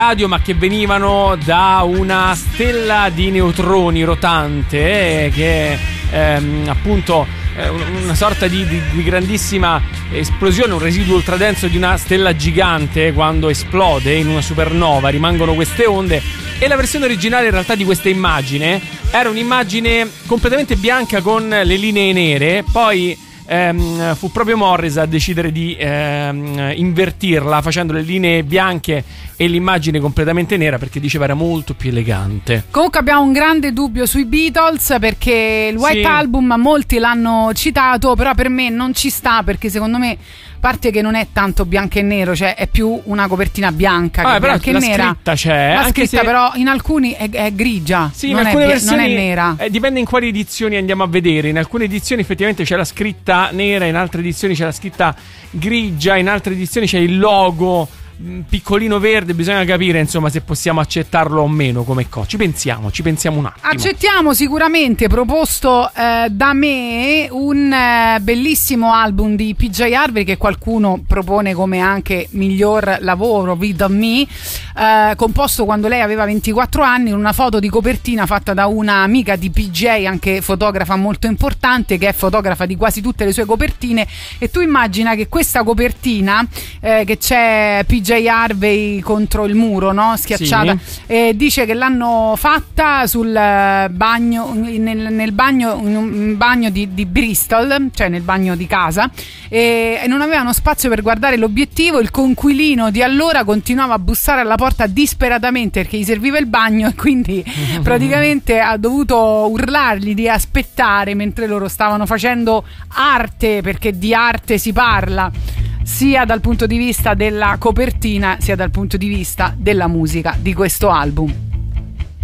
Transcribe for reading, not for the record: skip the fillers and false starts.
radio, ma che venivano da una stella di neutroni rotante che appunto una sorta di grandissima esplosione, un residuo ultradenso di una stella gigante. Quando esplode in una supernova rimangono queste onde, e la versione originale in realtà di questa immagine era un'immagine completamente bianca con le linee nere. Poi fu proprio Morris a decidere di invertirla, facendo le linee bianche e l'immagine completamente nera, perché diceva era molto più elegante. Comunque abbiamo un grande dubbio sui Beatles, perché il White Album molti l'hanno citato, però per me non ci sta, perché secondo me, a parte che non è tanto bianco e nero, cioè è più una copertina bianca che bianca e nera. La scritta c'è, la anche scritta se però in alcuni è grigia, sì, non, in alcune è, versioni, non è nera. Dipende in quali edizioni andiamo a vedere. In alcune edizioni effettivamente c'è la scritta nera, in altre edizioni c'è la scritta grigia, in altre edizioni c'è il logo piccolino verde. Bisogna capire insomma se possiamo accettarlo o meno come ci pensiamo un attimo. Accettiamo sicuramente. Proposto da me un bellissimo album di PJ Harvey, che qualcuno propone come anche miglior lavoro, With Me, composto quando lei aveva 24 anni, una foto di copertina fatta da una amica di PJ, anche fotografa molto importante, che è fotografa di quasi tutte le sue copertine. E tu immagina che questa copertina che c'è PJ Harvey contro il muro, no? Schiacciata, sì. Dice che l'hanno fatta sul bagno, nel bagno, in un bagno di Bristol, cioè nel bagno di casa, e non avevano spazio per guardare l'obiettivo. Il conquilino di allora continuava a bussare alla porta disperatamente perché gli serviva il bagno, e quindi praticamente ha dovuto urlargli di aspettare mentre loro stavano facendo arte, perché di arte si parla sia dal punto di vista della copertina sia dal punto di vista della musica di questo album.